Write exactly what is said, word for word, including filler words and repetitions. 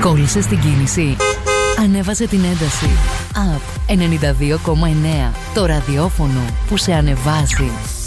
Κόλλησε στην κίνηση. Ανέβασε την ένταση. App ενενήντα δύο κόμμα εννέα. Το ραδιόφωνο που σε ανεβάζει.